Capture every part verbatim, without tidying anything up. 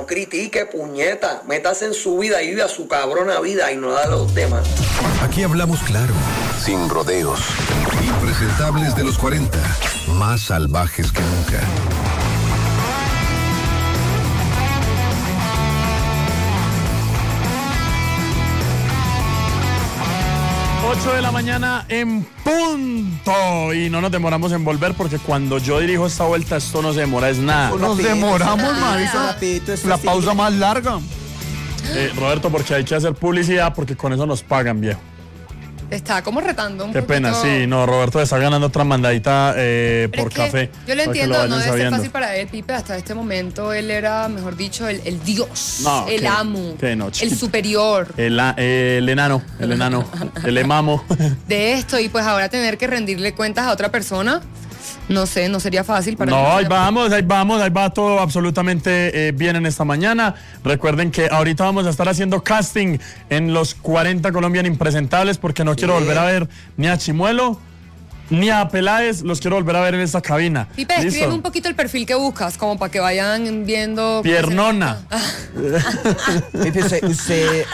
no critique, puñeta. Métase en su vida y viva su cabrona vida y no da a los demás. Aquí hablamos claro, sin rodeos. Impresentables de los cuarenta, más salvajes que nunca. ocho de la mañana en punto. Y no nos demoramos en volver porque cuando yo dirijo esta vuelta esto no se demora, es nada. Nos demoramos, Marisa. La pausa más larga. Eh, Roberto, porque hay que hacer publicidad porque con eso nos pagan, viejo. Te está como retando un Qué poquito. pena, sí, no, Roberto está ganando otra mandadita eh, por es que café. Yo lo entiendo, lo no debe ser sabiendo. fácil para él, Pipe. Hasta este momento él era, mejor dicho, el, el dios, No, el ¿qué? amo, ¿Qué no, el chiquito? superior El, eh, el enano, el enano, el emamo. de esto. Y pues ahora tener que rendirle cuentas a otra persona, no sé, no sería fácil para No, mí. ahí vamos, ahí vamos, ahí va todo absolutamente eh, bien en esta mañana. Recuerden que ahorita vamos a estar haciendo casting en los cuarenta Colombian Impresentables porque no sí. quiero volver a ver ni a Chimuelo ni a Peláez, los quiero volver a ver en esta cabina. Pipe, escríbeme un poquito el perfil que buscas, como para que vayan viendo. Piernona. Pipe, usted, usted...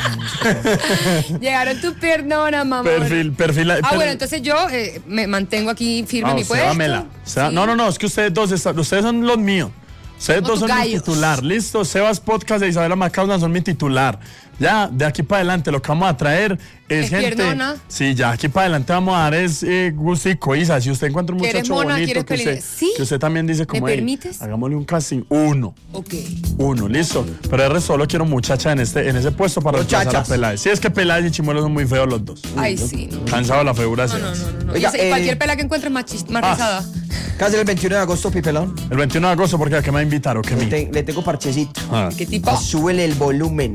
Llegaron tu piernona, mamá. Perfil, perfil. Ah, per... bueno, entonces yo eh, me mantengo aquí firme ah, en mi puesto. Dámela. Sí. No, no, no, es que ustedes dos, están, ustedes son los míos. Ustedes dos son gallos. Mi titular, listo. Sebas Podcast de Isabela Macausland son mi titular. Ya, de aquí para adelante lo que vamos a traer es, es gente. Piernona. Sí, ya, aquí para adelante vamos a dar es eh, gustico, Isa. Si usted encuentra un muchacho mona, bonito que usted, ¿Sí? que usted también dice como ¿Me permites? Hagámosle un casting. Uno. Ok. Uno, listo. Pero el resto solo quiero muchacha en este, en ese puesto para reemplazar a Peláez. Sí, es que Peláez y Chimuelo son muy feos los dos. Ay, ¿no? Sí. No. Cansado la figura. No, no, no, no, no. Oiga, y eh, cualquier pela que encuentre más, chist- más ah. rizada. Casi el veintiuno de agosto, Pipelón. El veintiuno de agosto, porque ¿a qué me invitaron? ¿Qué le, te, le tengo parchecito. Ah. ¿Qué tipo? Súbele el volumen.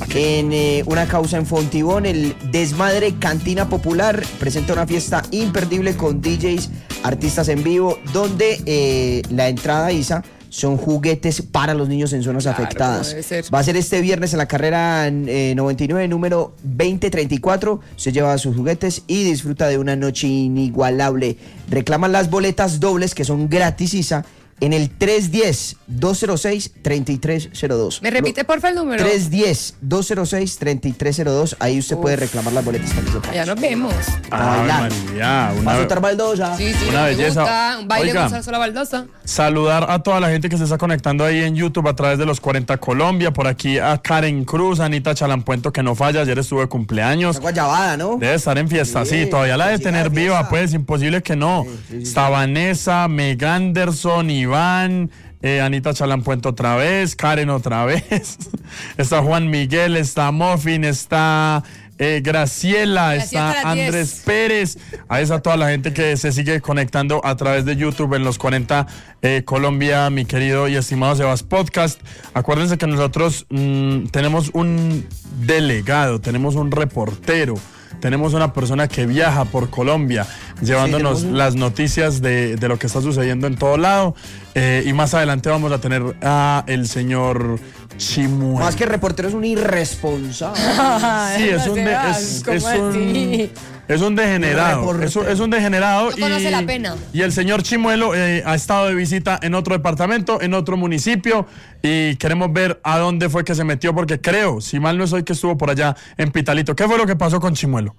En eh, una causa en Fontibón, el Desmadre Cantina Popular presenta una fiesta imperdible con D Js, artistas en vivo, donde eh, la entrada, Isa, son juguetes para los niños en zonas claro, afectadas. Va a ser este viernes en la carrera eh, noventa y nueve, número veinte treinta y cuatro. Se lleva sus juguetes y disfruta de una noche inigualable. Reclaman las boletas dobles que son gratis, Isa, en el tres uno cero, dos cero seis, tres tres cero dos. ¿Me repite, porfa, el número? tres uno cero, dos cero seis, tres tres cero dos. Ahí usted Uf. puede reclamar las boletas. Ya nos vemos. Ah, María. Una, ¿Va a soltar baldosa? Sí, sí, una belleza. Gusta, un baile Oiga, con salsa la baldosa. Saludar a toda la gente que se está conectando ahí en YouTube a través de los cuarenta Colombia. Por aquí a Karen Cruz, a Anita Chalampuento, que no falla. Ayer estuvo de cumpleaños. Está guayabada, ¿no? Debe estar en fiesta, sí. sí todavía la de tener viva, pues. Imposible que no. Sí, sí, sí, está sí. Vanessa, Meg Anderson, Iván... Eh, Anita Chalampuento otra vez, Karen otra vez, está Juan Miguel, está Muffin, está eh, Graciela, Graciela, está Andrés diez. Pérez, ahí está toda la gente que se sigue conectando a través de YouTube en los cuarenta eh, Colombia, mi querido y estimado Sebas Podcast. Acuérdense que nosotros mmm, tenemos un delegado, tenemos un reportero, tenemos una persona que viaja por Colombia llevándonos sí, las noticias de, de lo que está sucediendo en todo lado. Eh, y más adelante vamos a tener a el señor Chimuelo. Más que reportero, es un irresponsable. Sí, es un, de, es, es, un, es un degenerado. Es un, es un degenerado. No conoce y, la pena. Y el señor Chimuelo eh, ha estado de visita en otro departamento, en otro municipio. Y queremos ver a dónde fue que se metió, porque creo, si mal no soy, que estuvo por allá en Pitalito. ¿Qué fue lo que pasó con Chimuelo?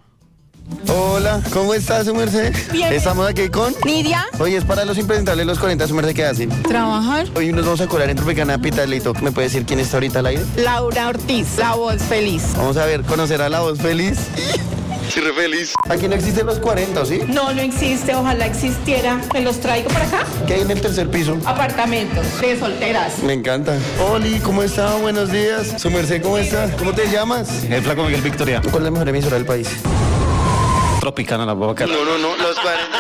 Hola, ¿cómo está su merced? Bien. Estamos aquí con... Nidia. Hoy es para los impresentables los cuarenta, su merced, ¿qué hacen? Trabajar. Hoy nos vamos a colar en Tropicana Pitalito. ¿Me puede decir quién está ahorita al aire? Laura Ortiz, la voz feliz. Vamos a ver, conocer a la voz feliz. Sí, re feliz. Aquí no existen los cuarenta, ¿sí? No, no existe, ojalá existiera. ¿Me los traigo para acá? ¿Qué hay en el tercer piso? Apartamentos de solteras. Me encanta. Oli, ¿cómo está? Buenos días. Su merced, ¿cómo está? ¿Cómo te llamas? El flaco Miguel Victoria. ¿Cuál es la mejor emisora del país? Tropicana, la boca. No, no, no, los cuarenta.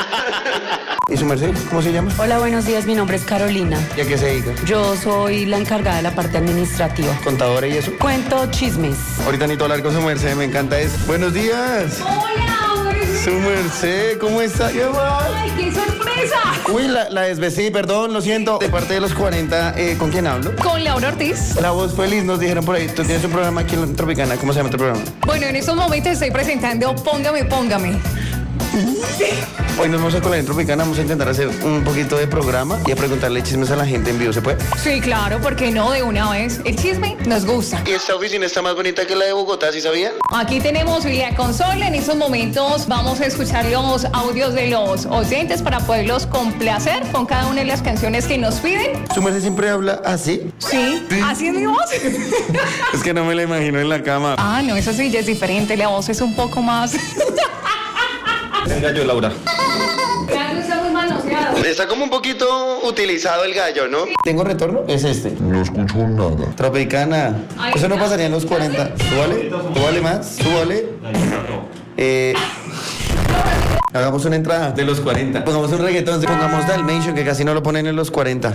¿Y su merced? ¿Cómo se llama? Hola, buenos días, mi nombre es Carolina. ¿Y a qué se dedica? Yo soy la encargada de la parte administrativa. ¿Contadora y eso? Cuento chismes. Ahorita necesito hablar con su merced, me encanta eso. Buenos días. Hola, su merced, ¿cómo está? ¿Qué más? ¡Ay, qué sorpresa! Uy, la, la desvestí, perdón, lo siento. De parte de los cuarenta, eh, ¿con quién hablo? Con Laura Ortiz. La voz feliz, nos dijeron por ahí. Tú tienes un programa aquí en Tropicana. ¿Cómo se llama tu programa? Bueno, en estos momentos estoy presentando Póngame, Póngame. Hoy nos vamos a colar en Tropicana, vamos a intentar hacer un poquito de programa y a preguntarle chismes a la gente en vivo, ¿se puede? Sí, claro, porque no de una vez. El chisme nos gusta. Y esta oficina está más bonita que la de Bogotá, ¿sí sabían? Aquí tenemos la consola. En estos momentos vamos a escuchar los audios de los oyentes para poderlos complacer con cada una de las canciones que nos piden. ¿Su merced siempre habla así? Sí, así es mi voz. Es que no me la imagino en la cama. Ah, no, esa sí ya es diferente. La voz es un poco más... El gallo, Laura. Ya no está muy manoseado. Está como un poquito utilizado el gallo, ¿no? ¿Tengo retorno? Es este. No escucho nada. Tropicana. Ahí Eso no está. pasaría en los cuarenta. ¿Súbale? ¿Súbale más? ¿Súbale? Eh... Hagamos una entrada de los cuarenta. Pongamos un reggaetón. Pongamos Dalmatian, que casi no lo ponen en los cuarenta.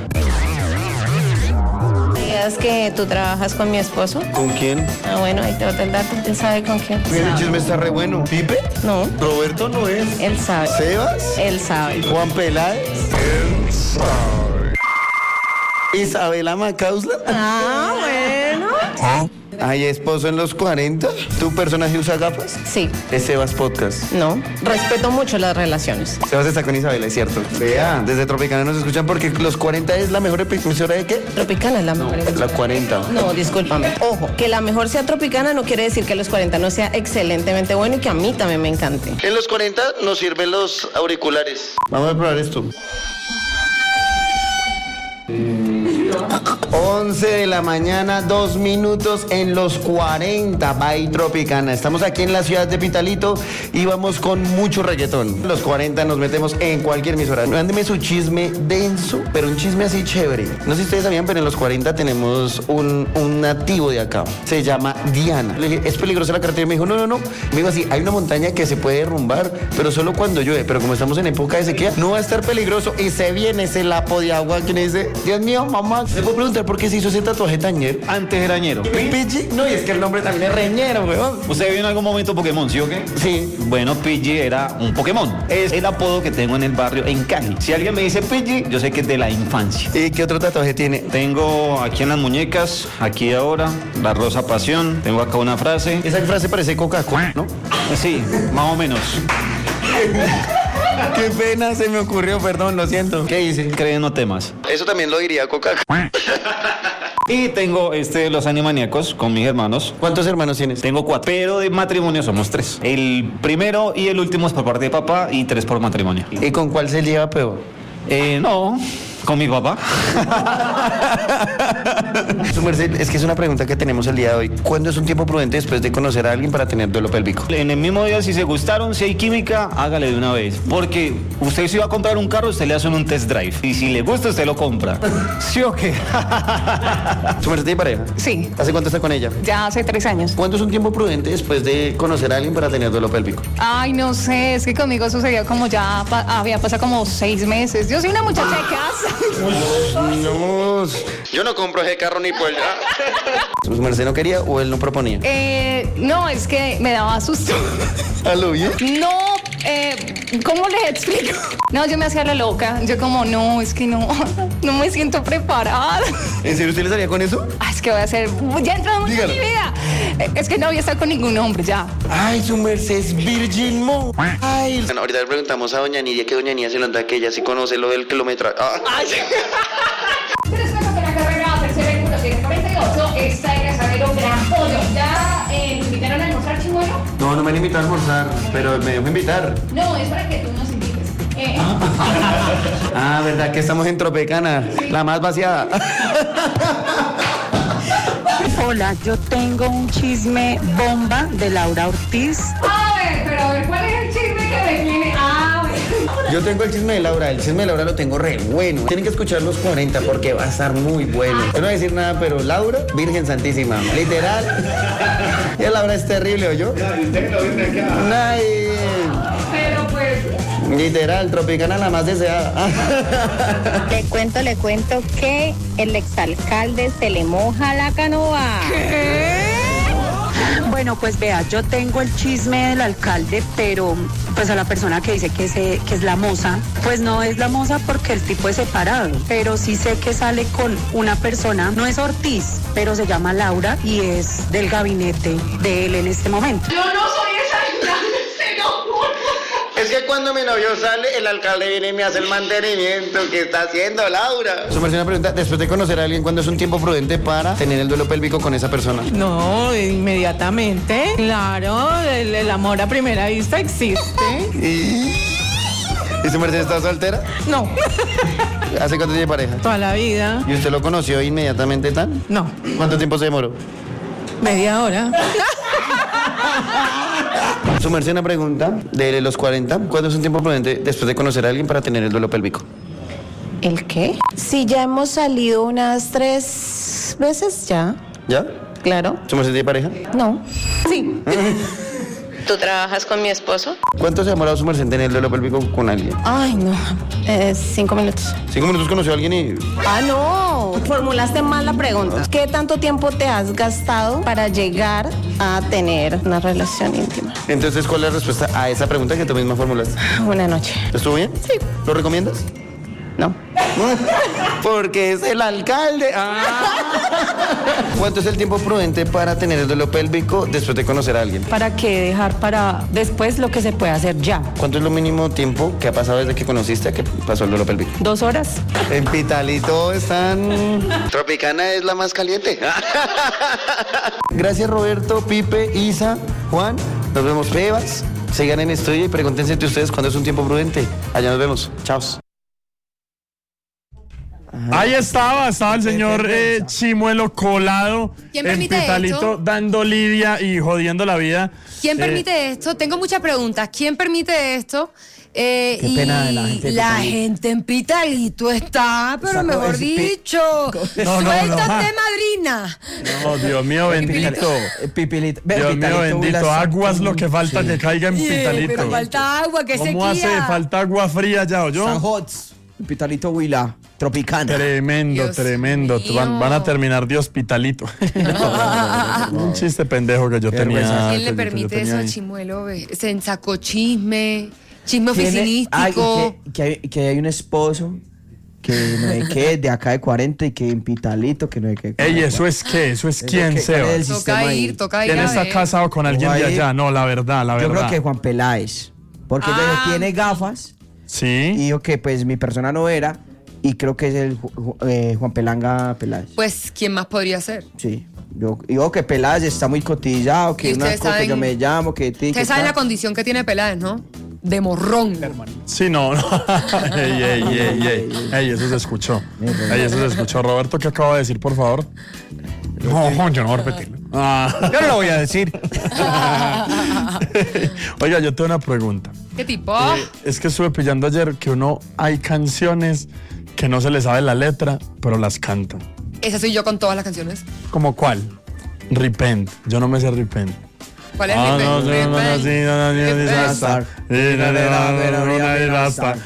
¿Sabías que tú trabajas con mi esposo? ¿Con quién? Ah, bueno, ahí te va el dato. Él sabe con quién. Mira, el chisme está re bueno. ¿Pipe? No, ¿Roberto no es? él sabe. ¿Sebas? Él sabe. ¿Juan Peláez? Él sabe. ¿Isabela Macausla? Ah, bueno. ¿Hay esposo en los cuarenta? ¿Tu personaje usa gafas? Sí. Es Sebas Podcast. No, respeto mucho las relaciones. Sebas está con Isabela, es cierto. Vea, desde Tropicana nos escuchan porque los cuarenta es la mejor emisora de qué? Tropicana es la mejor. La cuarenta. No, discúlpame. Ojo, que la mejor sea Tropicana no quiere decir que los cuarenta no sea excelentemente bueno y que a mí también me encante. En los cuarenta nos sirven los auriculares. Vamos a probar esto. once de la mañana, dos minutos en los cuarenta, by Tropicana. Estamos aquí en la ciudad de Pitalito y vamos con mucho reggaetón. Los cuarenta nos metemos en cualquier emisora. Mándeme su chisme denso, pero un chisme así chévere. No sé si ustedes sabían, pero en los cuarenta tenemos un, un nativo de acá. Se llama Diana. Le dije, ¿es peligrosa la carretera? Y me dijo, no, no, no. Me dijo así, hay una montaña que se puede derrumbar, pero solo cuando llueve. Pero como estamos en época de sequía, no va a estar peligroso. Y se viene ese lapo de agua que me dice, Dios mío, mamá, ¿le puedo preguntar por qué se hizo ese tatuaje tañero? Antes era ñero. Pidgey. No, y es que el nombre también es reñero, weón. ¿Usted vio en algún momento Pokémon, sí o qué? Sí. Bueno, Pidgey era un Pokémon. Es el apodo que tengo en el barrio en Cali. Si alguien me dice Pidgey, yo sé que es de la infancia. ¿Y qué otro tatuaje tiene? Tengo aquí en las muñecas, aquí ahora, la rosa pasión. Tengo acá una frase. Esa frase parece Coca-Cola, ¿no? Sí, más o menos. Qué pena se me ocurrió, perdón, lo siento. ¿Qué dice? Creen, no temas. Eso también lo diría Coca-Cola. Y tengo este Los Animaniacos con mis hermanos. ¿Cuántos hermanos tienes? Tengo cuatro, pero de matrimonio somos tres. El primero y el último es por parte de papá y tres por matrimonio. ¿Y con cuál se lleva peor? Eh, no, con mi papá. Su merced, es que es una pregunta que tenemos el día de hoy. ¿Cuándo es un tiempo prudente después de conocer a alguien para tener duelo pélvico? En el mismo día, si se gustaron, si hay química, hágale de una vez. Porque usted si va a comprar un carro, usted le hace un test drive. Y si le gusta, usted lo compra. ¿Sí o qué? ¿Su merced tiene pareja? Sí. ¿Hace cuánto está con ella? Ya hace tres años. ¿Cuánto es un tiempo prudente después de conocer a alguien para tener duelo pélvico? Ay, no sé, es que conmigo sucedió como ya pa- había pasado como seis meses. Yo soy una muchacha de casa. No, yo no compro ese carro ni por allá. ¿Su merced no quería o él no proponía? Eh, no, es que me daba susto. ¿A lo bien? No, eh, ¿cómo les explico? No, yo me hacía la loca. Yo como, no, es que no, no me siento preparada. ¿En serio usted le salía con eso? Ah, es que voy a hacer, ya entramos en mi vida. Eh, Es que no voy a estar con ningún hombre ya. Ay, su merced es Virgin Mo. Ay. Bueno, ahorita le preguntamos a doña Nidia que doña Nidia se lo anda que ella sí conoce lo del kilometraje. Ah. Ay, sí. Tres cosas de la carrera tercera y cuarenta y ocho está en el Salero Gran Pollo. ¿Ya eh, te invitaron a almorzar, Chimuelo? No, no me han invitado a almorzar, pero me dejó invitar. No, es para que tú nos invites. Eh, Ah, ¿verdad que estamos en Tropicana? La más vaciada. Hola, yo tengo un chisme bomba de Laura Ortiz. a ver, pero a ver, ¿cuál es el chisme que me tiene? Ah, a ver. Yo tengo el chisme de Laura, el chisme de Laura lo tengo re bueno. Tienen que escuchar los cuarenta porque va a estar muy bueno. Yo no voy a decir nada, pero Laura, Virgen Santísima, literal. Ya Laura es terrible, ¿oyó? Ay, Pero pues... literal, Tropicana la más deseada. Le cuento, le cuento que el exalcalde se le moja la canoa. Bueno, pues vea, yo tengo el chisme del alcalde, pero pues a la persona que dice que, se, que es la moza, pues no es la moza porque el tipo es separado, pero sí sé que sale con una persona, no es Ortiz, pero se llama Laura y es del gabinete de él en este momento. Yo no soy esa, se lo juro. Es que cuando mi novio sale, el alcalde viene y me hace el mantenimiento. ¿Qué está haciendo, Laura? Su merced, una pregunta. Después de conocer a alguien, ¿cuándo es un tiempo prudente para tener el duelo pélvico con esa persona? No, inmediatamente. Claro, el, el amor a primera vista existe. ¿Y, ¿Y su merced está soltera? No. ¿Hace cuánto tiene pareja? Toda la vida. ¿Y usted lo conoció inmediatamente tan? No. ¿Cuánto tiempo se demoró? Media hora. Su merced, una pregunta. De los cuarenta, ¿cuándo es un tiempo prudente después de conocer a alguien para tener el duelo pélvico? ¿El qué? Sí, ya hemos salido unas tres veces ya. ¿Ya? Claro. ¿Su merced tiene pareja? No. Sí. ¿Tú trabajas con mi esposo? ¿Cuánto se ha demorado su merced en tener el duelo pélvico con alguien? Ay, no. Eh, cinco minutos. Cinco minutos conoció a alguien y... Ah, no. Formulaste mal la pregunta. ¿Qué tanto tiempo te has gastado para llegar a tener una relación íntima? Entonces, ¿cuál es la respuesta a esa pregunta que tú misma formulaste? Una noche. ¿Estuvo bien? Sí. ¿Lo recomiendas? No. Porque es el alcalde. Ah. ¿Cuánto es el tiempo prudente para tener el duelo pélvico después de conocer a alguien? ¿Para qué dejar para después lo que se puede hacer ya? ¿Cuánto es lo mínimo tiempo que ha pasado desde que conociste a que pasó el duelo pélvico? Dos horas. En Pitalito están... Tropicana es la más caliente. Gracias, Roberto, Pipe, Isa, Juan. Nos vemos, Pebas. Sigan en estudio y pregúntense entre ustedes cuándo es un tiempo prudente. Allá nos vemos. Chao. Ahí estaba, estaba el señor eh, Chimuelo colado ¿Quién en permite Pitalito esto? dando lidia y jodiendo la vida. ¿Quién Eh, permite esto? Tengo muchas preguntas. ¿Quién permite esto? Eh, Qué y pena de la gente de la Pitalito. gente en Pitalito está, pero Está con mejor ese pi- dicho, No, no, suéltate, no. madrina. No, Dios mío bendito. Eh, Pipilito. Ve, Dios mío Pitalito, bendito. Ulas- Aguas lo que falta Sí. que caiga en Yeah, Pitalito. pero falta agua, que ¿Cómo hace? sequía. Falta agua fría ya, ¿o yo? San Hots. Pitalito Huila. Tropicana. Tremendo, Dios tremendo. mío. Van, van a terminar de hospitalito. Un chiste pendejo que yo Qué tenía. vergüenza. ¿Quién que- le que yo permite tenía eso a ahí. Chimuelo? ve? Se sacó chisme, chisme Tiene- oficinístico. Ay, que, que hay, que hay un esposo que no sé qué, de acá de cuarenta y que en Pitalito, que no sé qué. Ey, ¿eso es qué? ¿Eso es Eso quién, que- Seba? ¿cuál es el Toca sistema ahí? ir, toca ir ¿Quién a está ver. casado con alguien de Ojalá ir. allá? No, la verdad, la Yo verdad. creo que Juan Peláez. Porque Ah. ella tiene gafas y Sí. dijo que pues mi persona no era. Y creo que es el Ju- Ju- eh, Juan Pelanga Peláez. Pues, ¿quién más podría ser? Sí. Yo digo que Peláez está muy cotillado, que Y una ustedes cosa que saben- yo me llamo, que ti, que Ustedes saben tal. la condición que tiene Peláez, ¿no? De morrón. Sí, no, no. ey, ey, ey, ey. Ey, eso se escuchó. Ey, eso se escuchó. Roberto, ¿qué acaba de decir, por favor? No, yo no voy a repetirlo. Ah. Yo no lo voy a decir. Oiga, yo tengo una pregunta. ¿Qué tipo? Eh, es que estuve pillando ayer que uno hay canciones que no se le sabe la letra, pero las cantan. Esa soy yo con todas las canciones. ¿Como cuál? Repent. Yo no me sé Repent. ¿Cuál es Ah, Repent? no, no, no, Repent. no, sí, no, no, no, Repent. disaster. Y no, no, no, no, no, no, disaster.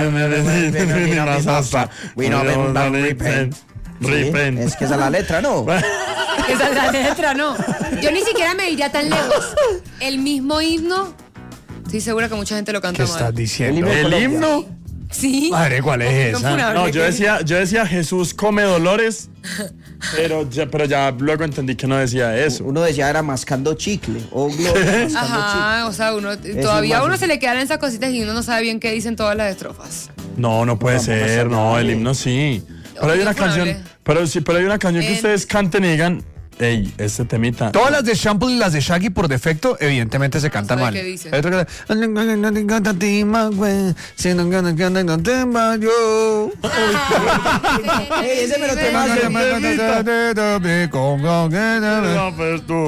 We know about repent. Repent. Sí, es que esa es la letra, ¿no? Esa es la letra, no. Yo ni siquiera me iría tan lejos. El mismo himno, estoy segura que mucha gente lo canta ¿Qué mal. estás diciendo? El ¿El himno? Sí. Madre, ¿cuál es Son esa? funables, No, yo ¿qué? decía, yo decía Jesús come dolores, pero ya, pero ya luego entendí que no decía eso. Uno decía era mascando chicle. O Gloria mascando Ajá, o sea, uno todavía es a uno más- se le quedan esas cositas y uno no sabe bien qué dicen todas las estrofas. No, no puede Tampoco ser, está no, mal. el himno sí. Pero hay Muy una funable. canción, pero sí, pero hay una canción que En- ustedes canten y digan, ey, este temita. Todas las de Shampoo y las de Shaggy por defecto, evidentemente se cantan sabe mal. qué dice. Hay otra que- Ey, ese me lo tema No, pues tú.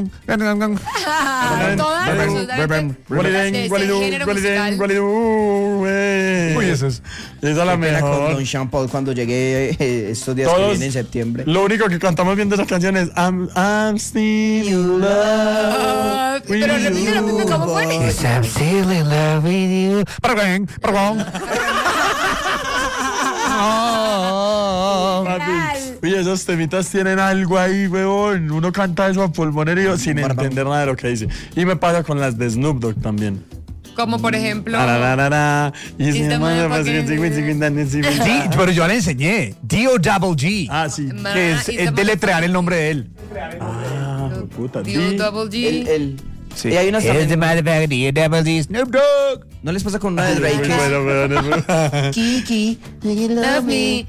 Todas absolutamente Gualidén, de ese gualidú, género gualidén, musical. gualidú, eh. Uy, eso es. Esa es la Con mejor. Don Sean Paul cuando llegué eh, estos días que Todos, vienen en septiembre. lo único que cantamos bien de esas canciones es I'm, I'm still in love Ah, with pero repítelo, you. Pipe, ¿cómo fue? Yes, I'm still in love with you. Perdón, perdón. Papi, oye, esos temitas tienen algo ahí, weón. Uno canta eso a pulmonerío sin entender nada de lo que dice. Y me pasa con las de Snoop Dogg también. Como por ejemplo. Arararara, y se Esta llama- madre, D, pero yo le enseñé. D O Double G. Ah, sí. Ma- Que es, y es esta deletrear el nombre de él. Ah, puta. D O Double G. El, el, Sí. Y hay unas Es también- the motherfucker, D O Double G, Snoop Dogg. ¿No les pasa con una de Drake? Muy bueno, weón. Kiki, do you love me?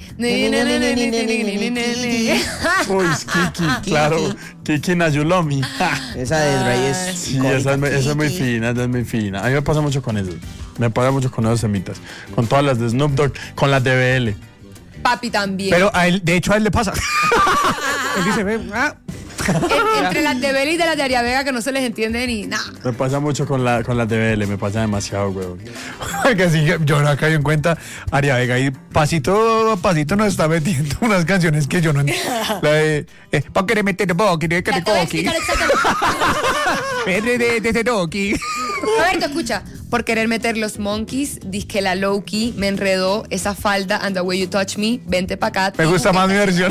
Uy, es Kiki, claro. Kiki Nayulomi. Esa de Drake es Sí, esa es, muy- esa es muy fina, esa es muy fina. A mí me pasa mucho con eso. Me pasa mucho con esos semitas. Con todas las de Snoop Dogg, con las de B L. Papi también. Pero a él, de hecho a él le pasa. Él dice, ve, ah. En- entre las de Beli y de las de Aria Vega que no se les entiende ni nada. Me pasa mucho con, la, con las de B L, me pasa demasiado, weón. Que sí, yo no caigo en cuenta, Aria Vega y pasito a pasito nos está metiendo unas canciones que yo no entiendo. La de, eh, ¿pa' qué le meter boqui, de que Ya le te voy a coqui? explicar exactamente. De, de, de, de doqui. Roberto, escucha. Por querer meter los monkeys, disque la low-key, me enredó esa falda and the way you touch me, vente pa' acá. Me gusta más mi versión.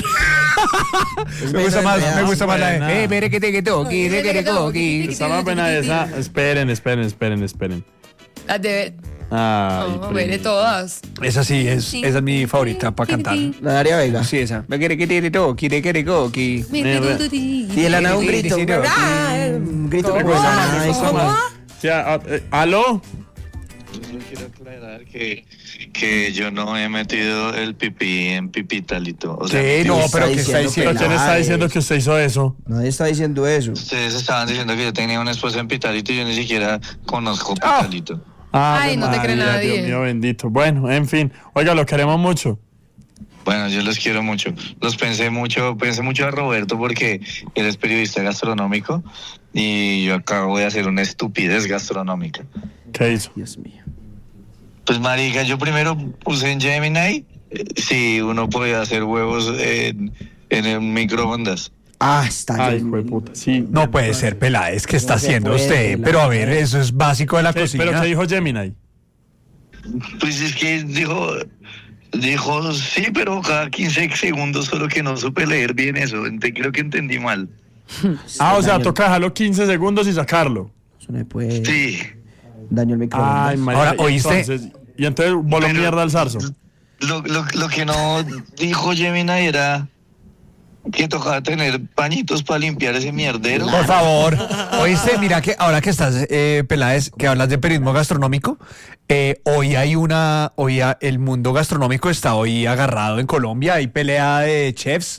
Me gusta más, me gusta más la buena. de, eh, mire que te que toqui, de que te coqui. Está más buena esa. Esperen, esperen, esperen, esperen. Las de... Ay, No, primo. veré todas. Esa sí, es, esa es mi favorita para cantar. La de Aria Vega. Sí, esa. Me quiere que te toqui, de que te coqui. Y el Ana un grito. Ah, un grito ¿Cómo? como esa. Ay, ¿Cómo? ¿cómo? Sí, a- eh, ¿aló? Solo quiero aclarar que, que yo no he metido el pipí en pipitalito. O sea, Sí, no, pero ¿qué está diciendo? ¿Pero quién está diciendo que usted hizo eso? Nadie está diciendo eso. ustedes estaban diciendo que yo tenía una esposa en Pitalito y yo ni siquiera conozco Pitalito. Ah, Ay, no te cree María, nadie. Dios mío bendito. Bueno, en fin. Oiga, lo queremos mucho. Bueno, yo los quiero mucho. Los pensé mucho, pensé mucho a Roberto porque él es periodista gastronómico y yo acabo de hacer una estupidez gastronómica. ¿Qué hizo? Dios mío. Pues marica, yo primero puse en Gemini eh, si uno podía hacer huevos en, en el microondas. Ah, está Ay, bien. hijo de puta. Sí. No puede ser, Peláez, ¿qué está No se haciendo puede, usted? Peláez. Pero a ver, eso es básico de la ¿Qué- cocina. ¿Pero qué dijo Gemini? Pues es que dijo, dijo sí, pero cada quince segundos, solo que no supe leer bien eso. Ente- creo que entendí mal. Ah, o sea, Daño- toca dejarlo quince segundos y sacarlo. Eso no se puede. Sí. Daño el microondas. Ay, marica, Ahora, y ¿oíste? entonces- y entonces voló Pero- mierda al zarzo. Lo, lo, lo que no dijo Gemini era que tocaba tener pañitos para limpiar ese mierdero. Por favor. Oíste, mira que ahora que estás, eh, Peláez, que hablas de periodismo gastronómico, eh, hoy hay una, hoy a- el mundo gastronómico está hoy agarrado en Colombia, hay pelea de chefs.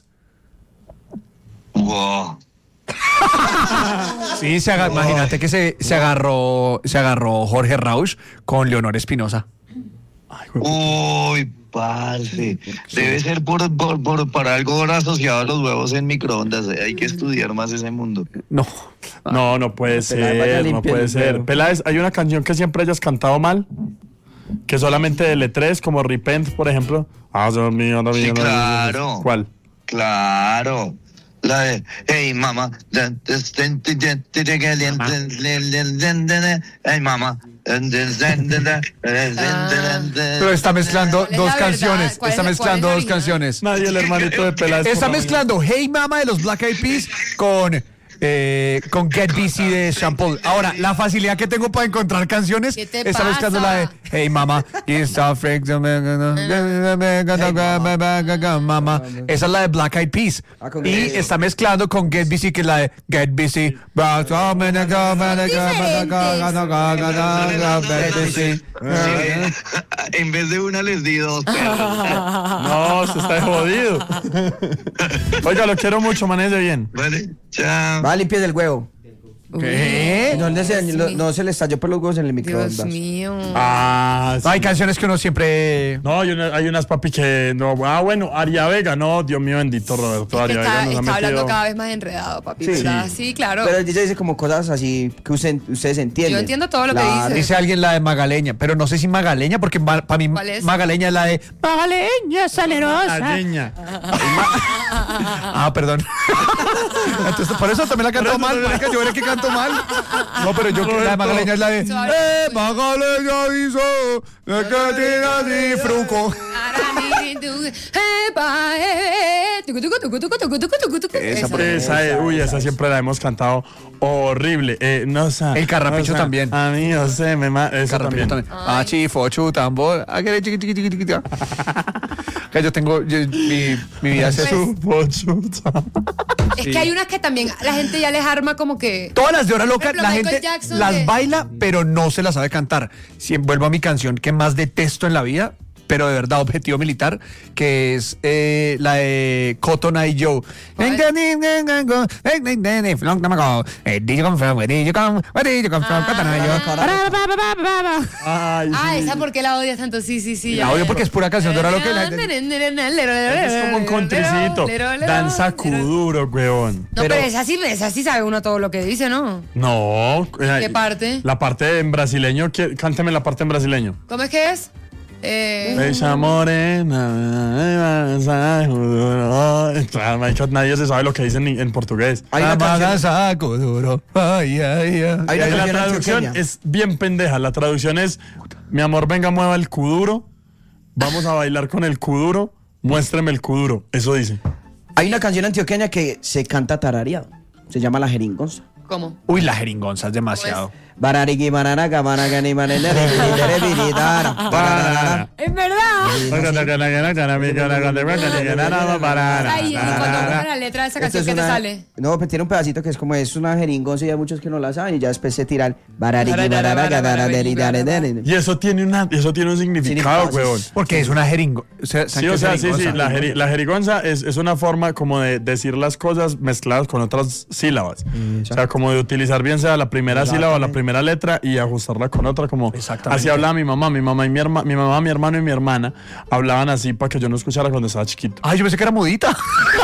Wow. Sí, se aga- imagínate que se, se agarró, se agarró Jorge Rauch con Leonor Espinosa. Uy, parce. Debe ser por, por, por, por algo asociado a los huevos en microondas. eh. Hay que estudiar más ese mundo. No. No, no puede Peláez, vaya ser, no limpia puede el ser. dedo. Peláez, hay una canción que siempre hayas cantado mal, que solamente de letras, como Repent, por ejemplo. Ah, Dios mío, Dios mío, Sí, Dios mío. claro. ¿Cuál? Claro. La de, hey mamá, hey mamá. Pero está mezclando ¿Cuál es dos la verdad? canciones. ¿Cuál es Está la- mezclando cuál es dos la canciones. Nadie, el hermanito de Peláez. Está por favor. mezclando Hey Mama de los Black Eyed Peas con, eh, con Get Busy de Sean Paul. Ahora, la facilidad que tengo para encontrar canciones ¿Qué te está mezclando pasa? la de Hey Mama. Mama. Esa es la de Black Eyed Peas. Ah, con Y Get- está mezclando con Get Busy, que es la de Get Busy. En vez de una les di dos. perros. No, se está jodido. Oiga, lo quiero mucho, manece bien. Vale, chao. Va a limpiar el huevo. ¿Qué? No, le se, Dios lo- mío. no se le estalló por los huevos en el Dios microondas. mío. Ah, sí. Hay canciones que uno siempre... No, hay, una- hay unas papi que no. Ah, bueno, Aria Vega, no, Dios mío bendito, Roberto. Aria Está, Vega nos ha está hablando metido. cada vez más enredado, papi. Sí. ¿Verdad? Sí, claro. Pero el D J dice como cosas así que usen- ustedes entienden. Yo entiendo todo lo que Claro. dice. Dice alguien la de Magaleña, pero no sé si Magaleña, porque para mí ¿Cuál es? Magaleña es la de Magaleña salerosa. Alleña. Ah, perdón. Entonces, por eso también la canto mal, marica, yo veré que canto mal. No, pero yo que la de Magaleña es la de Suave. Eh, Magaleña hizo de que tiene así fruco. Esa, por- Esa es, uy, esa siempre la hemos cantado horrible. Eh, no, o sea, El carrapicho o sea, también. A mí, no sé, me ma esa Carrapicho también. también. Ah, chifo, chu, tambor. Ah, que chiqui, chiqui, chiqui, chiqui. Que yo tengo, yo- mi, mi vida es eso. Chupo, chuta. Es que hay unas que también la gente ya les arma como que... Todas las de Hora Loca, ejemplo, la Michael gente Jackson las de- baila, pero no se las sabe cantar. Si vuelvo a mi canción que más detesto en la vida, pero de verdad, Objetivo Militar, que es eh, la de Cotton Eye Joe. Ay, Ah, esa porque la odias tanto, sí, sí, sí. La ya, odio ya. porque es pura canción de Hora Loca. y la gente- Es como un contricito. Danza Kuduro, weón. No, pero, esa sí, esa sí sabe uno todo lo que dice, ¿no? No. eh, ¿Qué parte? La parte en brasileño. que- Cánteme la parte en brasileño. ¿Cómo es que es? Eh, Ella morena. danza Kuduro. Claro, marica, nadie se sabe lo que dicen en, en portugués. Hay una canción- Danza Kuduro. Ay, ay, ay. Hay una Y la canción traducción antioqueña. es bien pendeja. La traducción es: mi amor, venga, mueva el kuduro. Vamos a bailar con el kuduro. Muéstreme el kuduro. Eso dice. Hay una canción antioqueña que se canta tarareado. Se llama La Jeringonza. ¿Cómo? Uy, la jeringonza es demasiado. Bararigui, bararaca, baracani, baranere, biridere, biridara, bararara. Es verdad. Ay, Ay, y cuando buscas la letra de esa Esto canción, es ¿qué te una- sale? No, pues tiene un pedacito que es como es una jeringonza y hay muchos que no la saben y ya después se tiran bararigui, bararaca, bararere, bararere. Y eso tiene, una, eso tiene un significado, Significado, huevón. Porque es una jeringonza. Sí, o sea, sí, sí. La, jeri- la jerigonza es, es una forma como de decir las cosas mezcladas con otras sílabas. O sea, como de utilizar bien sea la primera sílaba o la primera letra y ajustarla con otra. Como Exactamente. así hablaba mi mamá. Mi mamá y mi hermana, mi mamá, mi hermano y mi hermana hablaban así para que yo no escuchara cuando estaba chiquito. Ay, yo pensé que era mudita.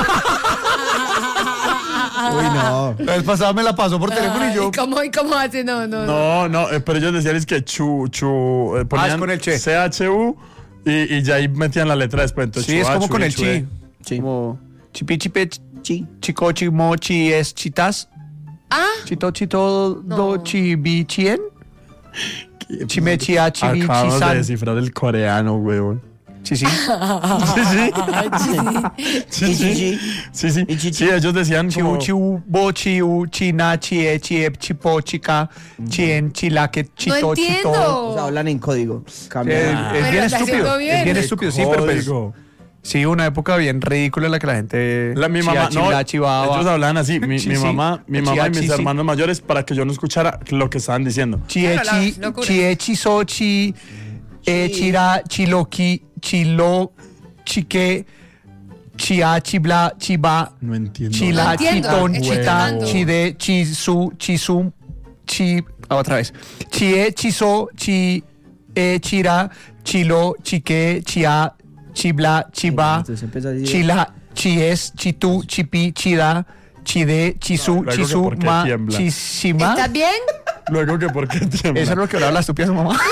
Uy, no. La vez pasada me la pasó por teléfono y Ay, yo. ¿y cómo, y cómo hace? No, no, no. No, no, eh, pero ellos decían es que chu, chu, eh, ponían Ah, es con el che. C H U y, y ya ahí metían la letra después. Entonces, Sí, es chua, como chu, con y el chue. chi. Sí. Como chipi, chipe, Sí. chico, chimo, chi, es chitas. Ah, Chito, chito, No. do, chi, bi, chien. Chime, chia, chi, bi, Acabamos de chisan. descifrar el coreano, huevón. Sí, sí. Sí, sí. Sí, sí. Sí, sí. Sí, ellos decían Chiu, como... chiu, bo, chiu, china, chie, chiep, chipo, chica, chien, chilaque, chito, entiendo. chito. O sea, hablan en código. Eh, Cambian. es Pero bien está estúpido. haciendo bien. Es bien El estúpido, sí, pero pues. código. Sí, una época bien ridícula en la que la gente. La, mi chía, mamá, no, chibla, chibaba. ellos hablaban así, mi, Sí, mi sí. mamá, mi Chía, mamá y mis chi, sí. hermanos mayores para que yo no escuchara lo que estaban diciendo. Chie, Claro, chi, la locura. chie, chiso, chi, eh, chira, chiloqui, chilo, chique, chia, chibla, chiba, No entiendo. chila, No entiendo, chitón, estoy chita, tratando. chide, chisu, chisum, chi, ah, otra vez. Chie, chiso, chi, eh, chira, chilo, chique, chia, chibla, chiba, Entonces empieza a decir- chila, chies, chitu, chipi, chida, chide, chisu, Luego que chisu, por qué ma, tiembla. chisima. ¿estás bien? Luego que por qué tiembla. Eso es lo que hablaba la estúpida su mamá.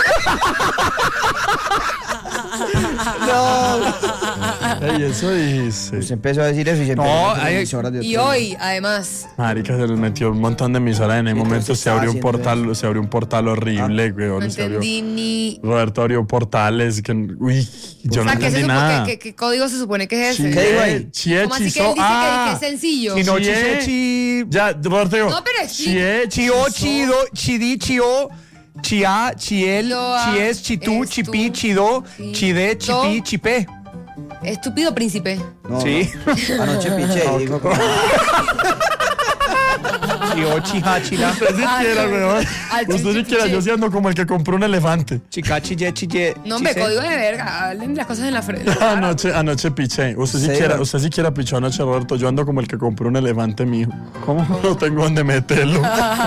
Ey, eso dice. Pues empezó a decir eso y se No, empezó a hay- emisoras de Y todo. hoy, además. Marica, se les metió un montón de emisoras en el Entonces momento. Se estaba abrió un haciendo portal, se abrió un portal horrible, No weón. Se abrió. entendí ni. Roberto abrió portales que, uy, yo O no sea, ¿qué, se entendí supone- nada. qué- qué código se supone que es Chie, ese? ¿Qué dijo ahí? chie, ¿Cómo así que chiso, él dice que- ah, que es sencillo? Si no, Chie. chise, chi. Ya, Roberto digo. No, pero es chie, Chio, chiso. chido, chidi, chio, chia, chiel, Chioa, chies, chitú, es chipi, tú, chido, chi- chide, do. chipi, chipé. Estúpido príncipe. No, Sí. no. Anoche piché y dijo como- Chio, chija, chila. Usted siquiera, weón. Al Usted chichi, siquiera, chichi. yo siendo como el que compró un elefante. Chica, chille, chille. No, hombre, chise. código de verga. Hablen las cosas en la frente. Anoche, anoche piché. Usted Sí, siquiera, ¿no? usted siquiera pichó anoche, Roberto. Yo ando como el que compró un elefante mío. ¿Cómo? No tengo dónde meterlo.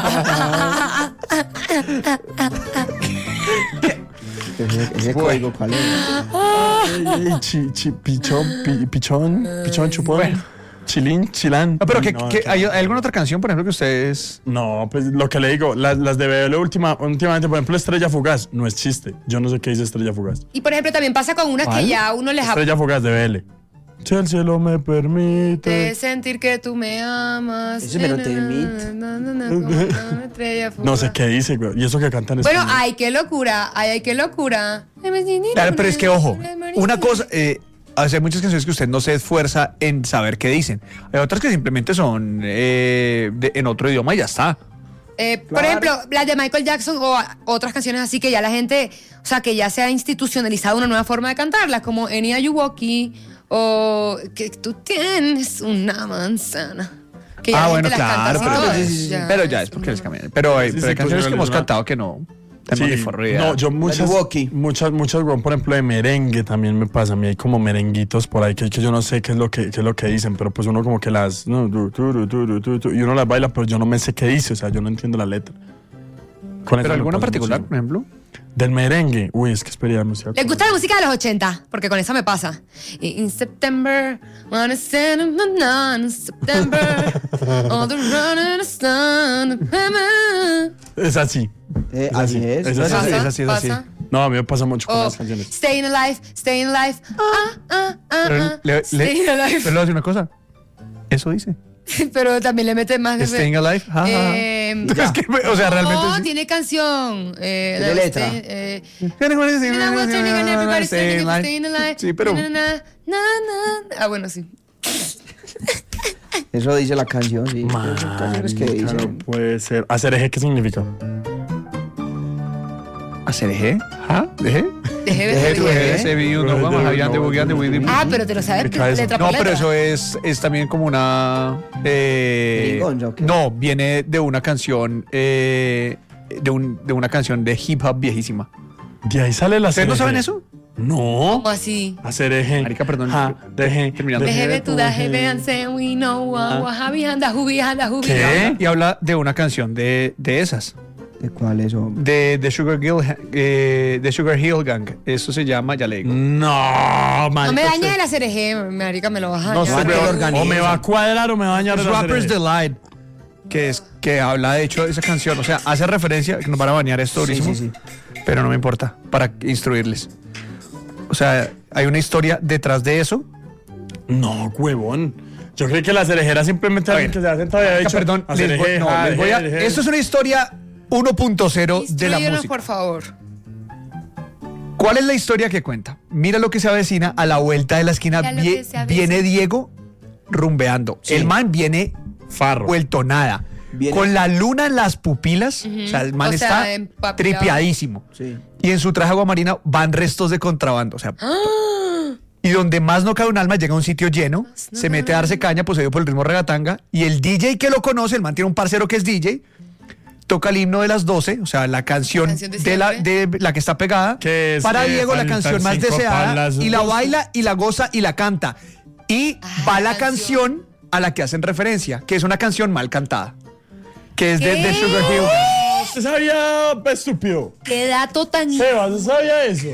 Ese, ese código, ¿cuál es? Ay, chi- chi- pichón, pi- pichón, pichón, chupón. Chilín, chilán. No, pero Uy, que, no, que- que- ¿hay, hay alguna otra canción, por ejemplo, que ustedes. No, pues lo que le digo, las, las de B L última, últimamente, por ejemplo, Estrella Fugaz, no es chiste. Yo no sé qué dice Estrella Fugaz. Y por ejemplo, también pasa con unas ¿Cuál? que ya uno les ha Estrella Fugaz de B L. Si el cielo me de permite. sentir que tú me amas. Ese me lo temit. Na, na, na, como una estrella No sé fugaz. qué dice, güey. Y eso que cantan es. Bueno, ay, qué locura. Ay, ay, qué locura. Claro, pero es que, ojo, una cosa. Eh, hay muchas canciones que usted no se esfuerza en saber qué dicen. Hay otras que simplemente son eh, de- en otro idioma y ya está. Eh, Por ejemplo, las de Michael Jackson o a- otras canciones así que ya la gente, o sea, que ya se ha institucionalizado una nueva forma de cantarlas, como Enya Yuwoki o que tú tienes una manzana. Que ya Ah, la bueno, gente las canta claro, así pero, todas, sí, sí, sí, ya. pero ya es porque les cambian. Pero hay, Sí, pero hay sí, canciones pues, que hemos ¿verdad? cantado que no tenemos ni forma de idea. no, yo muchas, muchas, muchas, weón, por ejemplo, de merengue también me pasa. A mí hay como merenguitos por ahí que, que yo no sé qué es lo que, qué es lo que dicen, pero pues uno como que las, no, tu, tu, tu, tu, tu, tu, y uno las baila, pero yo no me sé qué dice, o sea, yo no entiendo la letra. Con eso ¿Pero me alguna pasa particular, muchísimo. por ejemplo? Del merengue, uy, es que espería música. ¿Les gusta la música de los ochenta? Porque con esa me pasa. In September, wanna send a in September, all the run in the sun. Es así. Eh, es así, así es. es así, ¿Pasa? es así, es así. ¿Pasa? No, a mí me pasa mucho con Oh, las canciones. Staying alive, staying alive. Ah, ah, ah, Pero, ah. le, le, Staying pero alive. le voy a decir una cosa. Eso dice. Pero también le mete más de Staying alive. Ja, ja, ja. Eh, Es que, o sea, realmente no, sí. tiene canción. Eh, ¿Tiene la- letra? stay- eh, Sí, Sí, pero- Ah, bueno, sí. Eso dice la canción, sí. Son canciones que Marica, no dicen. puede ser. ¿Hacer eje qué significa? ¿Hacer eje? ¿Ja? ¿Deje? Deje Deje ver. tu eje. Ese video no vamos a de bugueando de Ah, pero te lo sabes ¿Qué cae eso? letra No, por pero letra. eso es, es también como una... Eh, ¿Merengonza o qué? no, viene de una canción eh, de, un, de una canción de hip hop viejísima. De ahí sale la ¿Ustedes no saben eso? No. ¿Cómo así? Hacer eje. Marica, perdón. Ja, deje. Terminando. Deje ver tu daje, vean, say we know what, what, happy, anda, hubi, anda, hubi. ¿Qué? Y habla de una canción de, de esas. ¿De cuál es, hombre? De, de Sugar Hill, eh, de Sugar Hill Gang. Eso se llama, ya le digo. No, marica. No me dañes usted- el hacer eje, marica, me lo vas a No dañar. sé, que lo pero organiza. o me va a cuadrar o me va a dañar Es el hacer Rapper's eje. Delight. Que es que habla de hecho de esa canción. O sea, hace referencia, que nos van a bañar esto durísimo. sí, Pero no me importa, para instruirles. O sea, hay una historia detrás de eso. No, huevón. Yo creí que la cerejera simplemente alguien que se ha sentado y ha Ah, dicho. perdón, hacer les voy- eje, no, ja, les voy a- deje, deje. esto es una historia uno punto cero de la Instrúyenos, música. por favor. ¿Cuál es la historia que cuenta? Mira lo que se avecina a la vuelta de la esquina. Mira lo vie- que se avecina. viene Diego rumbeando. Sí. El man viene Farro. vuelto nada. Viene- Con la luna en las pupilas. O sea, el man O sea, está empapilado. tripiadísimo. Sí. Y en su traje aguamarina van restos de contrabando. O sea, y donde más no cabe un alma, llega a un sitio lleno, se mete a darse caña, poseído por el ritmo regatanga. Y el D J que lo conoce, el man tiene un parcero que es D J, toca el himno de las doce, o sea, la canción, La canción de de, la, siempre. de la que está pegada. Que es, para eh, Diego, la faltan canción más cinco deseada. palas, Y la doce. baila y la goza y la canta. Y Ah, va la la canción. canción. a la que hacen referencia, que es una canción mal cantada. Que es de, de ¿Qué? Sugar Hill. ¿Usted sabía, estúpido? Qué dato tan... Sebas, ¿usted sabía eso?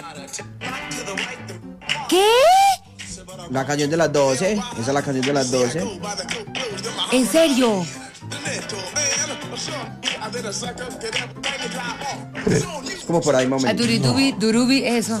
¿Qué? La canción de las doce. Esa es la canción de las doce. ¿En serio? Es como por ahí, A momento. Duritubi, Durubi, eso.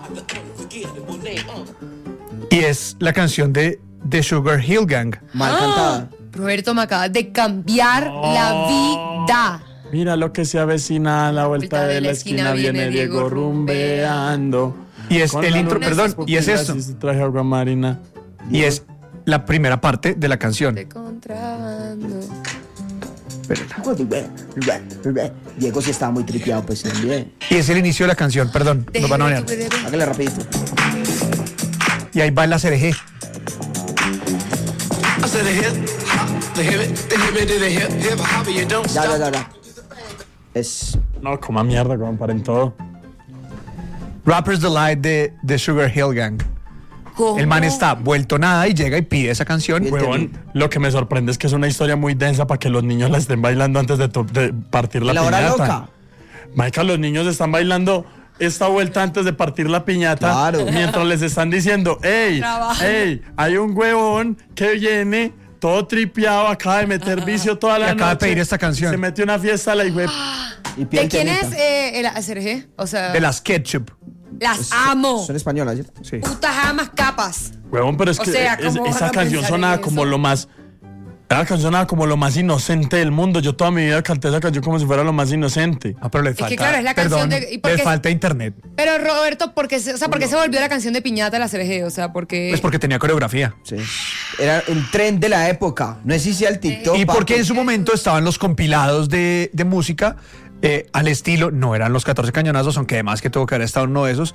Y es la canción de The Sugar Hill Gang. Mal cantada. Roberto, me acabas de cambiar la vida. Mira lo que se avecina a la vuelta de la esquina, viene Diego rumbeando. Y es Con el la intro, luna en perdón, sus y es pupilas esto. y su traje aguamarina. Y es la primera parte de la canción. De contrabando. Diego sí estaba muy tripeado, pues también. Y es el inicio de la canción, perdón. Nos van a banear. Hágale rapidito. Y ahí va la C D G. Ya, ya, ya, ya. Es. No, coma mierda, como paren todo. Rapper's Delight de The Sugar Hill Gang. ¿Cómo? El man está vuelto nada y llega y pide esa canción. Huevón, lo que me sorprende es que es una historia muy densa para que los niños la estén bailando antes de, to- de partir la ¿La hora piñata. loca? Marica, los niños están bailando esta vuelta antes de partir la piñata. Claro. Mientras les están diciendo, hey, Trabajo. hey, hay un huevón que viene todo tripeado, acaba de meter vicio toda la Y acaba de noche, pedir esta canción. Se metió una fiesta a la highway. Y ¿De piel quién temita. es eh, el Sergé? O sea, De las Ketchup. las amo. Son españolas, ¿cierto? Sí. Putas amas capas. Huevón, pero es O que sea, es- ¿cómo van esa a canción pensar sonaba en como eso? lo más. Esa canción sonaba como lo más inocente del mundo. Yo toda mi vida canté esa canción como si fuera lo más inocente. Ah, pero le que falta. claro, es la canción perdón, de- ¿y por le qué? falta internet. Pero Roberto, ¿por qué se, o sea, ¿por qué se volvió la canción de piñata la Sergé? O sea, porque... Pues porque tenía coreografía. Sí. Era el tren de la época. No existía el TikTok. Y papi. porque en su momento estaban los compilados de, de música eh, al estilo, no eran los catorce cañonazos, aunque además que tuvo que haber estado uno de esos,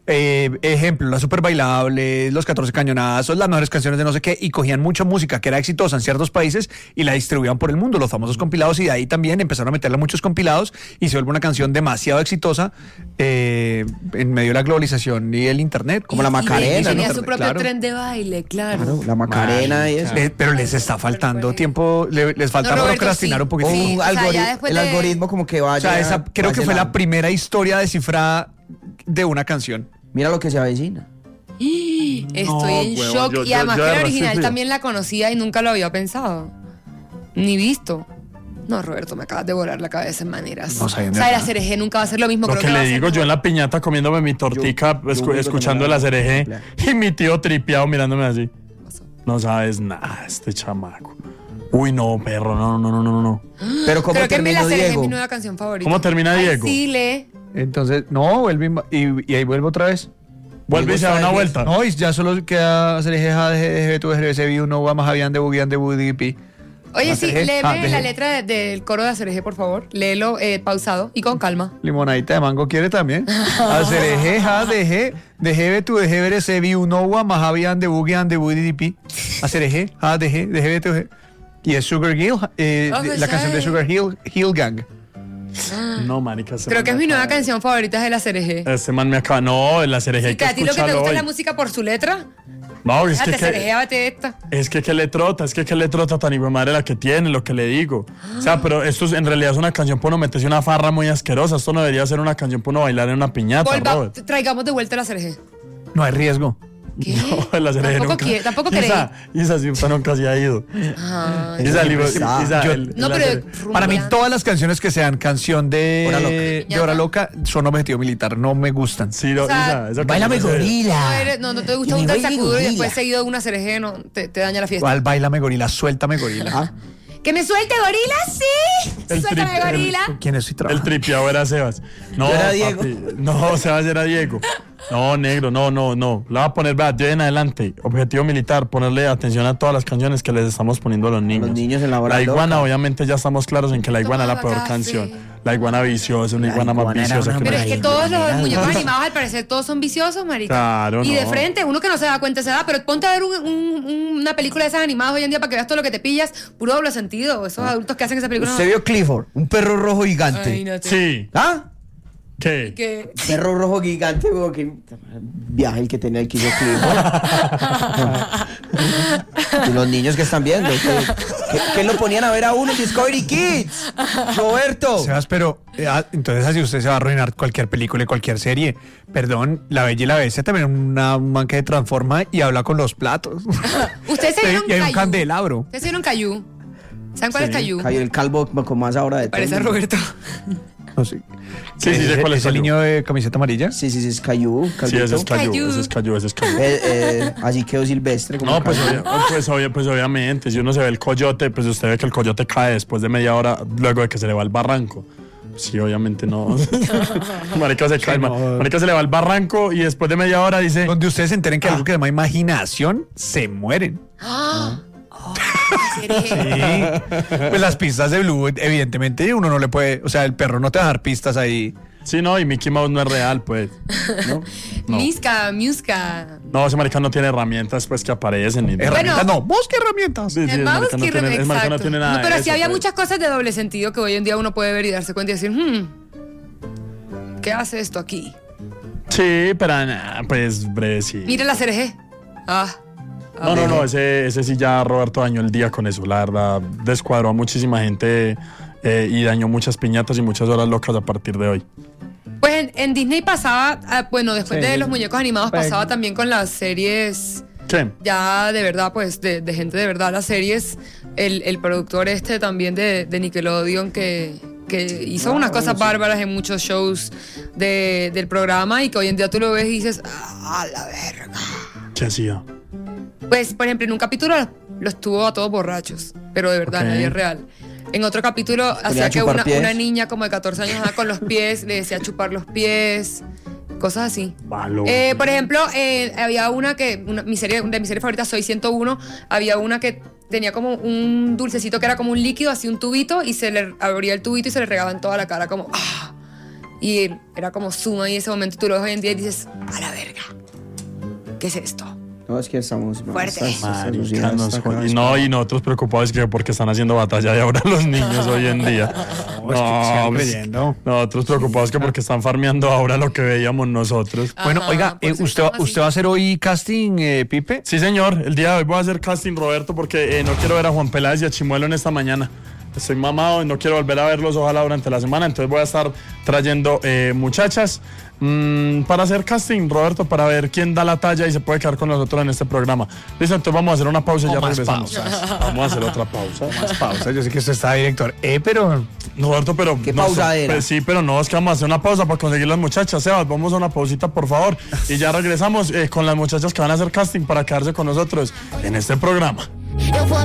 eh, ejemplo, las super bailables, los catorce cañonazos, las mejores canciones de no sé qué, y cogían mucha música que era exitosa en ciertos países y la distribuían por el mundo, los famosos compilados, y de ahí también empezaron a meterle muchos compilados y se vuelve una canción demasiado exitosa eh, en medio de la globalización y el internet, como y, la Macarena. Y tenía ¿no? su propio claro. tren de baile, claro. Claro, la Macarena y eso. Eh, pero les está faltando tiempo, le- les falta No, Roberto, procrastinar sí. un poquito. Sí, Un o sea, algori- ya después el de- algoritmo como que O vaya. sea, esa creo que vaya fue la la- primera historia descifrada de una canción. Mira lo que se avecina. Estoy No, en huevón, shock. yo- y yo- además yo que de la verdad original estoy frío. también la conocía y nunca lo había pensado. Ni visto. No, Roberto, me acabas de volar la cabeza en maneras. No sabía o de sea, la verdad. cereje nunca va a ser lo mismo. Lo creo que va a le ser digo yo como- en la piñata comiéndome mi tortica, Yo- escu- yo escuchando también la la- cereje y mi tío tripeado mirándome así. No sabes nada, este chamaco. Uy, no, perro, no, no, no, no, no. Pero ¿cómo Creo que mi la terminó cereje es Diego? mi nueva canción favorita. ¿Cómo termina Ay, Diego? sí, lee. Entonces, no, vuelve y, y- y ahí vuelve otra vez. Vuelve y se da una vuelta. No, y ya solo queda hacer eje, de de tu ese vi uno va más habían de buguean de budipi. Oye, sí, Cereje, léeme ah, deje. la letra de- del coro de Cereje, por favor. Léelo eh, pausado y con calma. Limonadita de mango quiere también. Hacer eje, ja, deje, deje ve tu deje ver ese vi uno va más habían de buguean de budipi. Hacer eje, ja, deje, deje ve tu je- y es Sugar Hill, eh, Oh, la canción de Sugar Hill, Hill Gang. No, marica. ese Creo man que es me mi nueva acaba- canción favorita, es de la Cereje. Ese man me acaba. No, la cereje hay Que que a ti lo que te escucharlo gusta es la hoy. música por su letra. No, es que, Déjate, Cereje, que, bate esta. es que que le trota, es que que le trota tan hijo de madre la que tiene, lo que le digo. O sea, pero esto es- en realidad es una canción para uno meterse una farra muy asquerosa. Esto no debería ser una canción para uno bailar en una piñata, Volva- Robert. traigamos de vuelta la Cereje. No hay riesgo. ¿Qué? No, la cereje Tampoco nunca. quiere- tampoco Isa, Isa sí, usted nunca se ha ido. Ay, Isa, digo, está. Isa, Yo- el- No, la pero cereje- Para mí rumbeando. todas las canciones que sean canción de Hora loca. de Hora Loca son objetivo militar, no me gustan. Sí, no, O sea, Isa, esa Báilame canción es- No, gorila. eres- no, no te gusta Y un mi del baile sacudo y gorila. después seguido de una cereje, no, te, te daña la fiesta. ¿Cuál? Báilame gorila, suéltame gorila. Ah, ¡Que me suelte gorila, sí! El ¡Suéltame trip- el- gorila! ¿Quién es? Estoy El trabajando. tripiado era Sebas. No, Yo era Diego. papi, no, Sebas era Diego. No, negro, no, no, no. Le va a poner, vea, de en adelante, objetivo militar, ponerle atención a todas las canciones que les estamos poniendo a los niños. los niños en la hora La iguana, loca. obviamente, ya estamos claros en que la iguana es la Toma peor café. canción. La iguana viciosa, una La iguana más iguana era viciosa una que Pero una es que Ay, todos los mira, muñecos Dios. animados al parecer todos son viciosos, marica. Claro, Y de no. frente, uno que no se da cuenta se da, pero ponte a ver un- un- una película de esas animadas hoy en día para que veas todo lo que te pillas, puro doble sentido. Esos adultos que hacen esa película. Usted vio Clifford, un perro rojo gigante. Ay, no te- Sí. ¿Ah? ¿Qué? que- Perro rojo gigante, weón, que viaje el que tenía el que hizo Clifford. Y los niños que están viendo, que, que- que lo ponían a ver a uno en Discovery Kids. Roberto. Sebas, pero eh, ah, entonces así usted se va a arruinar cualquier película y cualquier serie. Perdón, La Bella y la Bestia también es una un man que se transforma y habla con los platos. Ustedes se vieron y hay un Caillou. candelabro. Ustedes se vieron Caillou. ¿Saben cuál es Caillou? Cayó el calvo con más ahora de Parece a todo. Roberto. No sé. Sí, sí, ¿Es, sé cuál es es el Caillou. niño de camiseta amarilla? Sí, sí, sí, es Caillou. Sí, ese Calvito. es Cayu, Caillou. ese es Cayu, ese es Cayu. Eh, eh, allí quedó silvestre. Como No, pues, Caillou. obvia- pues, obvia- pues obviamente, si uno se ve el coyote, pues usted ve que el coyote cae después de media hora, luego de que se le va al barranco. Sí, obviamente no. Marica se cae, no. ma- Marica se le va al barranco y después de media hora dice, Donde ustedes se enteren Ah. que algo que se llama imaginación, se mueren. ¡Ah! Sí. Pues las pistas de Blue, evidentemente, uno no le puede, o sea, el perro no te va a dar pistas ahí. sí, no, y Mickey Mouse no es real, pues. No, no. Miska, Miska. No, ese marica no tiene herramientas, pues, que aparecen. Ni Herramientas Bueno. no, busque herramientas. Sí, sí, El ese mouse marica no que tiene, re- ese marica no exacto. tiene nada No, pero de sí eso, había pues. muchas cosas de doble sentido que hoy en día uno puede ver y darse cuenta y decir, hmm, ¿qué hace esto aquí? Sí, pero nada, pues, breve, sí. Mira la cereje. Ah. No, no, no, ese, ese sí ya Roberto dañó el día con eso. La verdad, descuadró a muchísima gente eh, y dañó muchas piñatas y muchas horas locas a partir de hoy. Pues en, en Disney pasaba, ah, bueno, después Sí. de los muñecos animados Pues- pasaba también con las series ¿Qué? ya de verdad, pues de, de gente de verdad, las series. El, el productor este también de, de Nickelodeon que, que hizo unas cosas bárbaras en muchos shows de- del programa y que hoy en día tú lo ves y dices, ah, la verga. ¿Qué hacía? Pues, por ejemplo, en un capítulo los tuvo a todos borrachos, pero de verdad, Ok. nadie es real. En otro capítulo hacía que chupar una, pies. una niña como de catorce años andaba con los pies, le decía chupar los pies, cosas así. Malo. Eh, por ejemplo, eh, había una que, una, mi serie, de mis series favoritas, Soy ciento uno, había una que tenía como un dulcecito que era como un líquido, así un tubito, y se le abría el tubito y se le regaba en toda la cara como ¡ah! Y era como suma y ese momento tú lo ves hoy en día y dices, a la verga. ¿Qué es esto? No, es que estamos Fuerte. Marica, nos jod- y no, y nosotros preocupados que porque están haciendo batalla de ahora los niños hoy en día. No, es que sigan pues, creyendo. nosotros preocupados que porque están farmeando ahora lo que veíamos nosotros. Bueno, Ajá, oiga, por eh, ser ¿usted, va- tan así. ¿usted va a hacer hoy casting, eh, Pipe? Sí, señor. El día de hoy voy a hacer casting, Roberto, porque eh, no quiero ver a Juan Peláez y a Chimuelo en esta mañana. Estoy mamado y no quiero volver a verlos, ojalá durante la semana. Entonces voy a estar trayendo eh, muchachas mmm, para hacer casting, Roberto, para ver quién da la talla y se puede quedar con nosotros en este programa. Listo, entonces vamos a hacer una pausa y O ya más regresamos. pausas. Vamos a hacer otra pausa. Más pausa, yo sé que usted está director. Eh, pero Roberto, pero... ¿Qué no, pausadera? pues sí, pero no, es que vamos a hacer una pausa para conseguir las muchachas. Sebas, vamos a una pausita, por favor. Y ya regresamos eh, con las muchachas que van a hacer casting para quedarse con nosotros en este programa. Eu vou